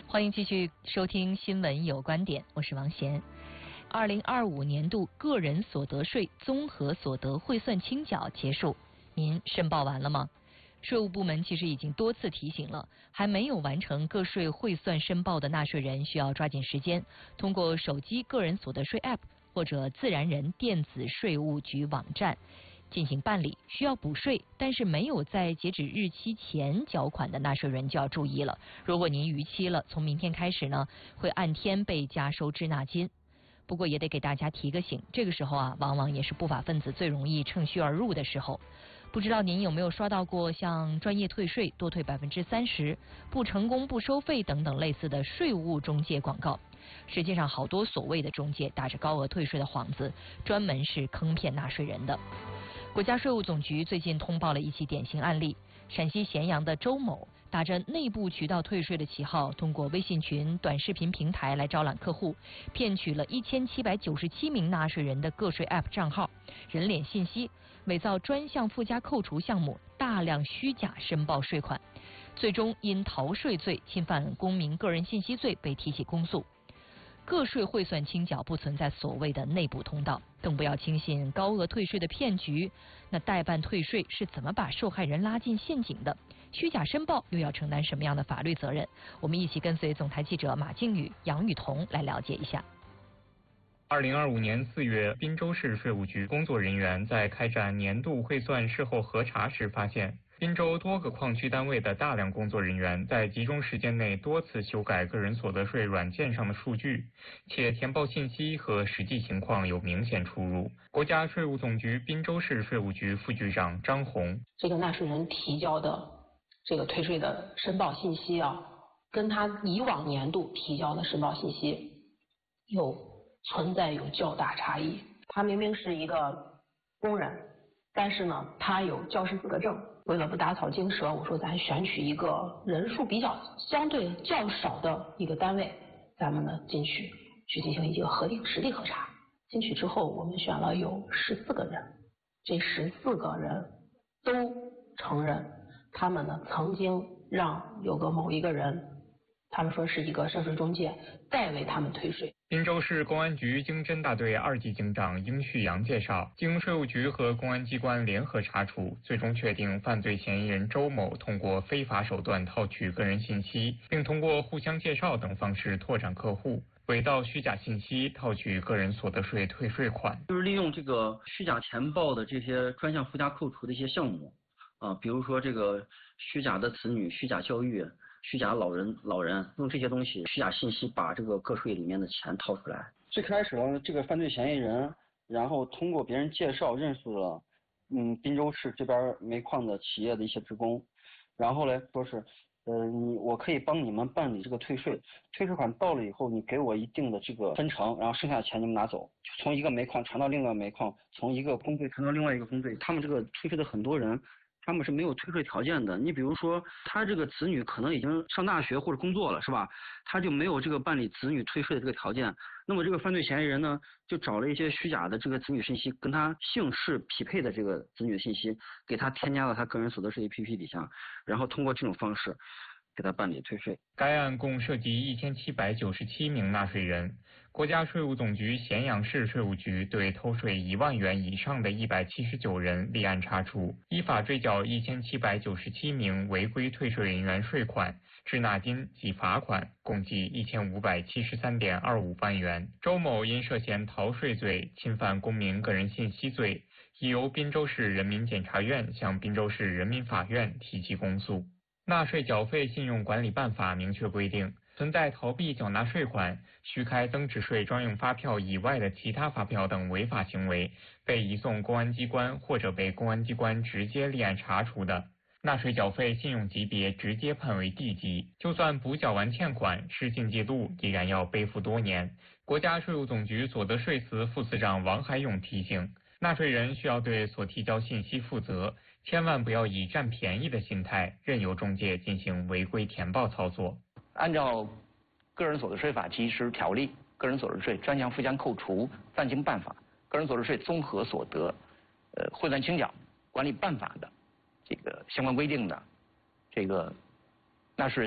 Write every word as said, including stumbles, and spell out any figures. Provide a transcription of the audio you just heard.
欢迎继续收听新闻有观点，我是王贤。二零二五年度个人所得税综合所得汇算清缴结束，您申报完了吗？税务部门其实已经多次提醒了，还没有完成个税汇算申报的纳税人需要抓紧时间，通过手机个人所得税 App 或者自然人电子税务局网站进行办理。需要补税但是没有在截止日期前缴款的纳税人就要注意了，如果您逾期了，从明天开始呢，会按天被加收滞纳金。不过也得给大家提个醒，这个时候啊，往往也是不法分子最容易趁虚而入的时候。不知道您有没有刷到过像专业退税多退百分之三十、不成功不收费等等类似的税务中介广告？实际上，好多所谓的中介打着高额退税的幌子，专门是坑骗纳税人的。国家税务总局最近通报了一起典型案例，陕西咸阳的周某打着内部渠道退税的旗号，通过微信群、短视频平台来招揽客户，骗取了一千七百九十七名纳税人的个税 App 账号、人脸信息，伪造专项附加扣除项目，大量虚假申报税款，最终因逃税罪、侵犯公民个人信息罪被提起公诉。个税汇算清缴不存在所谓的内部通道，更不要轻信高额退税的骗局。那代办退税是怎么把受害人拉进陷阱的？虚假申报又要承担什么样的法律责任？我们一起跟随总台记者马静宇、杨雨桐来了解一下。 二零二五年四月，滨州市税务局工作人员在开展年度汇算事后核查时发现，滨州多个矿区单位的大量工作人员在集中时间内多次修改个人所得税软件上的数据，且填报信息和实际情况有明显出入。国家税务总局滨州市税务局副局长张红： 这个纳税人提交的这个退税的申报信息啊，跟他以往年度提交的申报信息有存在有较大差异。他明明是一个工人，但是呢，他有教师资格证。为了不打草惊蛇，我说咱选取一个人数比较相对较少的一个单位，咱们呢进去去进行一个核定实地核查。进去之后，我们选了有十四个人，这十四个人都承认，他们呢曾经让有个某一个人，他们说是一个涉税中介，代为他们退税。 滨州市公安局经侦大队二级警长殷旭阳介绍，经税务局和公安机关联合查处，最终确定犯罪嫌疑人周某通过非法手段套取个人信息，并通过互相介绍等方式拓展客户，伪造虚假信息套取个人所得税退税款。 就是利用这个虚假填报的这些专项附加扣除的一些项目啊，比如说这个虚假的子女、虚假教育、虚假老人老人用这些东西虚假信息把这个个税里面的钱套出来。 最开始呢，这个犯罪嫌疑人然后通过别人介绍认识了嗯滨州市这边煤矿的企业的一些职工，然后呢说是呃你我可以帮你们办理这个退税，退税款到了以后你给我一定的这个分成，然后剩下的钱你们拿走，从一个煤矿传到另外一个煤矿，从一个工队传到另外一个工队。他们这个退税的很多人他们是没有退税条件的，你比如说他这个子女可能已经上大学或者工作了，是吧？他就没有这个办理子女退税的这个条件。那么这个犯罪嫌疑人呢，就找了一些虚假的这个子女信息，跟他姓氏匹配的这个子女信息，给他添加到他个人所得税 A P P 底下，然后通过这种方式给他办理退税。 该案共涉及一千七百九十七名纳税人。国家税务总局咸阳市税务局对偷税一万元以上的一百七十九人立案查处，依法追缴一千七百九十七名违规退税人员税款、滞纳金及罚款，共计一千五百七十三点二五万元。周某因涉嫌逃税罪、侵犯公民个人信息罪，已由滨州市人民检察院向滨州市人民法院提起公诉。纳税缴费信用管理办法明确规定，存在逃避缴纳税款、虚开增值税专用发票以外的其他发票等违法行为，被移送公安机关或者被公安机关直接立案查处的，纳税缴费信用级别直接判为地级，就算补缴完欠款，失信记录依然要背负多年。国家税务总局所得税司副司长王海勇提醒，纳税人需要对所提交信息负责，千万不要以占便宜的心态任由中介进行违规填报操作。 按照个人所得税法及时条例、个人所得税专项附加扣除暂行办法、个人所得税综合所得呃汇算清缴管理办法的这个相关规定的这个纳税人